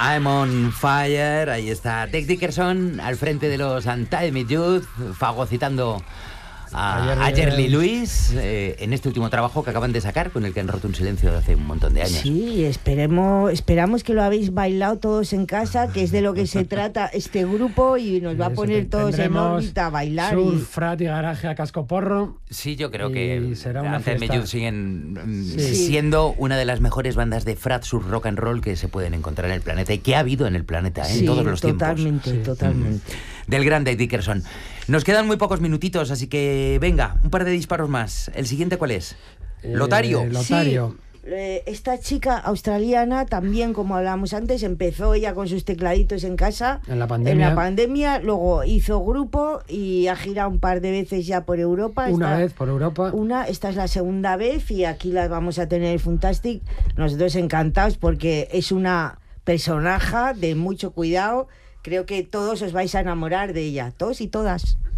I'm on fire. Ahí está Dave Dickerson al frente de los Untied Youth, fagocitando a Jerry Lee Lewis en este último trabajo que acaban de sacar, con el que han roto un silencio de hace un montón de años. Sí, esperamos que lo habéis bailado todos en casa, que es de lo que se trata este grupo, y nos va a poner todos en órbita a bailar. Surf, frat y garaje a cascoporro. Sí, yo creo que será una Untied fiesta. Youth siguen siendo una de las mejores bandas de frat surf rock and roll que se pueden encontrar en el planeta y que ha habido en el planeta en todos los totalmente, tiempos. Totalmente. Del gran Dave Dickerson. Nos quedan muy pocos minutitos, así que venga, un par de disparos más. ¿El siguiente cuál es? Lotario. Lotario. Sí, esta chica australiana también, como hablábamos antes, empezó ella con sus tecladitos en casa En la pandemia. Luego hizo grupo y ha girado un par de veces ya por Europa. Una vez por Europa. Esta es la segunda vez y aquí la vamos a tener Fantastic. Nosotros encantados porque es una personaje de mucho cuidado. Creo que todos os vais a enamorar de ella, todos y todas.